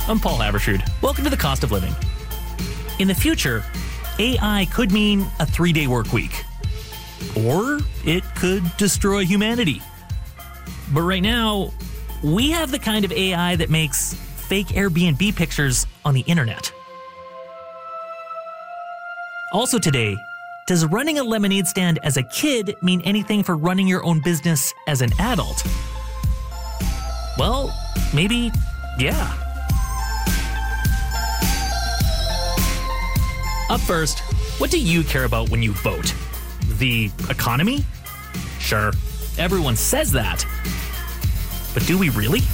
I'm Paul Haberstrood. Welcome to The Cost of Living. In the future, AI could mean a 3-day work week. Or it could destroy humanity. But right now, we have the kind of AI that makes fake Airbnb pictures on the internet. Also today, does running a lemonade stand as a kid mean anything for running your own business as an adult? Well, maybe, yeah. Up first, what do you care about when you vote? The economy? Sure, everyone says that. But do we really?